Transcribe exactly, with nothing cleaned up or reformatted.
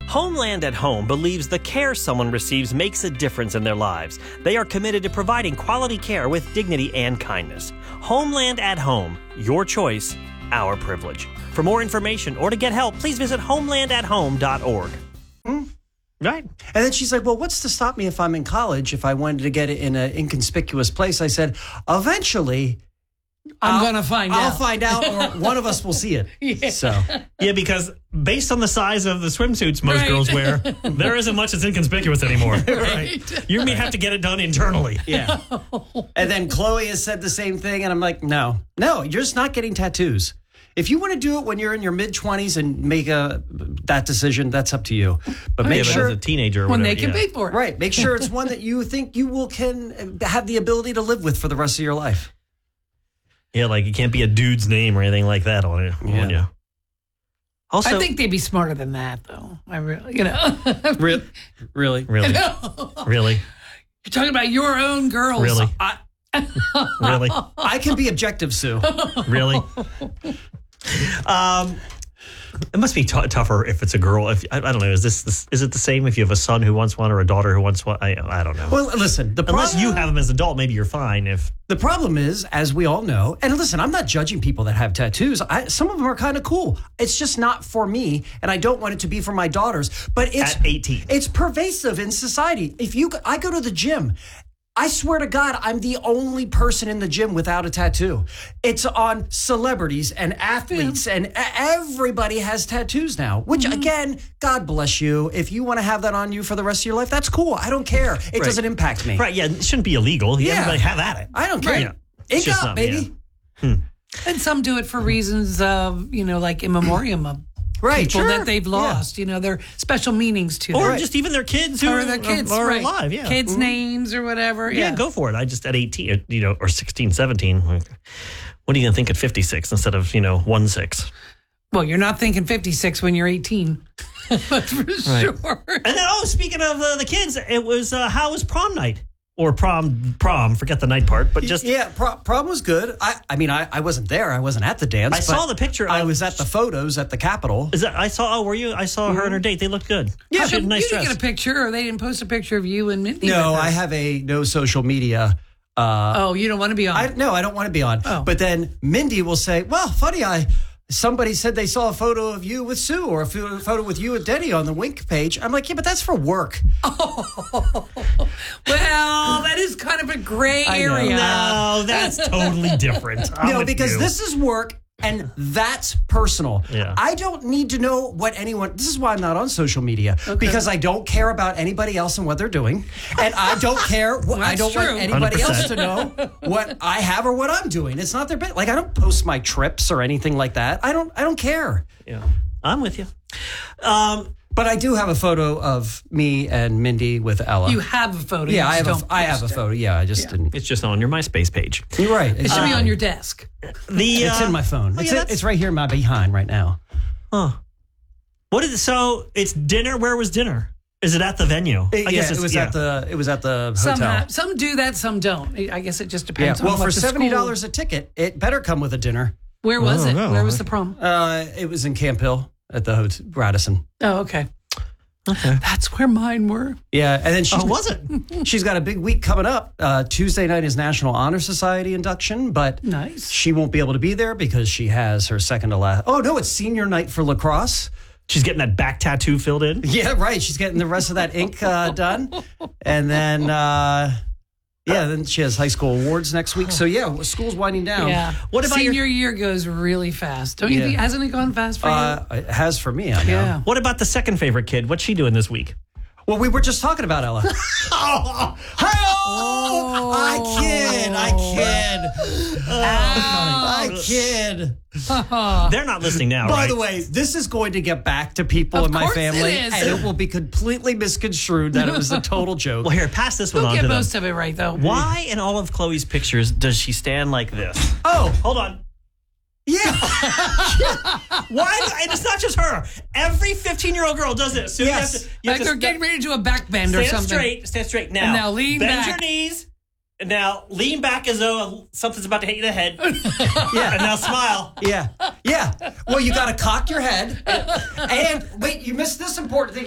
Homeland at Home believes the care someone receives makes a difference in their lives. They are committed to providing quality care with dignity and kindness. Homeland at Home. Your choice, our privilege. For more information or to get help, please visit homeland at home dot org. Mm. Right. And then she's like, well, what's to stop me if I'm in college, if I wanted to get it in an inconspicuous place? I said, eventually, I'm going to find I'll out. I'll find out, or one of us will see it. Yeah. So, Yeah, because based on the size of the swimsuits most Right. girls wear, there isn't much that's inconspicuous anymore. Right. You may have to get it done internally. yeah. And then Chloe has said the same thing, and I'm like, no, no, you're just not getting tattoos. If you want to do it when you're in your mid-twenties and make a that decision, that's up to you. But Oh, make yeah, but sure as a teenager or When whatever, they can yeah. pay for it. right, make sure it's one that you think you will can have the ability to live with for the rest of your life. Yeah, like it can't be a dude's name or anything like that on it. Yeah. On you. Also, I think they'd be smarter than that, though. I really, you know. Re- really? really, really, You're talking about your own girls. really, I, really, I can be objective, Sue. really. Um, it must be t- tougher if it's a girl. If I, I don't know, is this, this is it the same if you have a son who wants one or a daughter who wants one? I I don't know. Well, listen, the Unless problem, you have them as an adult, maybe you're fine. If the problem is, as we all know, and listen, I'm not judging people that have tattoos. I, some of them are kind of cool. It's just not for me, and I don't want it to be for my daughters. But it's At eighteen. it's pervasive in society. If you, I go to the gym. I swear to God, I'm the only person in the gym without a tattoo. It's on celebrities and athletes, and everybody has tattoos now, which, again, God bless you. If you want to have that on you for the rest of your life, that's cool. I don't care. It Right. doesn't impact me. right, yeah, it shouldn't be illegal. Yeah. Everybody have at it. I don't care. Right. Yeah. It's Ink just up, not- baby. yeah. And some do it for reasons of, you know, like in memoriam of Right, people sure. that they've Yeah. lost. You know, their special meanings to Or them. just even their kids who or are, their kids are right. alive. Yeah. Kids' names or whatever. Yeah, Yeah, go for it. I just at eighteen, you know, or sixteen, seventeen. Like, what are you going to think at fifty-six instead of, you know, one six? Well, you're not thinking fifty-six when you're eighteen. That's for sure. And then, oh, speaking of uh, the kids, it was, uh, how was prom night? Or prom, prom, forget the night part, but just. Yeah, pro- prom was good. I, I mean, I, I wasn't there. I wasn't at the dance. I but saw the picture. I of- was at the photos at the Capitol. Is that, I saw, oh, were you? I saw her and her date. They looked good. Yeah, She had a you nice didn't dress. get a picture, or they didn't post a picture of you and Mindy. No, with her. I have a no social media. Uh, Oh, you don't want to be on. I no, I don't want to be on. Oh. But then Mindy will say, "Well, funny, I somebody said they saw a photo of you with Sue or a pho- photo with you and Denny on the Wink page." I'm like, "Yeah, but that's for work." Well, that is kind of a gray I know. area. No, that's totally different. I'm no, with because you. this is work. And that's personal. Yeah. I don't need to know what anyone. This is why I'm not on social media because I don't care about anybody else and what they're doing, and I don't care. What, I That's don't true. want anybody one hundred else to know what I have or what I'm doing. It's not their bit. Like I don't post my trips or anything like that. I don't. I don't care. Yeah, I'm with you. Um, But I do have a photo of me and Mindy with Ella. You have a photo. yeah, you I have. just A, don't I have a post it. photo. Yeah, I just didn't. it's just on your MySpace page. You're right. It should be on your desk. The It's uh, in my phone. oh, it's, yeah, in- that's- it's right here in my behind right now. Huh. What is so? It's dinner. Where was dinner? Is it at the venue? It, I yeah, it's, it was yeah. at the. It was at the Some hotel. have, some do that, some don't. I guess it just Yeah. depends. Well, on for what the seventy school- dollars a ticket, it better come with a dinner. Where was Oh, it? no. Where was the prom? Uh, it was in Camp Hill at the hotel Radisson. Oh, okay. Okay. That's where mine were. Yeah, and then she's Oh, was it? she's got a big week coming up. Uh, Tuesday night is National Honor Society induction, but Nice. she won't be able to be there because she has her second to last. Oh no, it's senior night for lacrosse. She's getting that back tattoo filled in. Yeah, right. She's getting the rest of that ink uh, done, and then uh, yeah, then she has high school awards next week. So yeah, school's winding down. Yeah. What about Senior your- year goes really fast. Don't you Yeah. think? Hasn't it gone fast for Uh, it has for me. I know. you? Yeah. What about the second favorite kid? What's she doing this week? Well, we were just talking about Ella. Oh, Oh, I kid, I kid, I kid. they're not listening now, By right? the way, this is going to get back to people Of in my course it family, is. and it will be completely misconstrued that it was a total joke. Well, here, pass this one We'll on get to them. most of it right, though. Why in all of Chloe's pictures does she stand like this? Oh, Hold on. yeah, Why? And it's not just her. Every fifteen-year-old girl does this. So Yes. you have to, you Like have they're to getting ready to do a back bend or stand something. straight. Stand straight now. And now lean Bend back. your knees. And now lean back as though something's about to hit you in the head. yeah, And now smile. yeah, yeah. Well, you got to cock your head, and wait, you missed this important thing.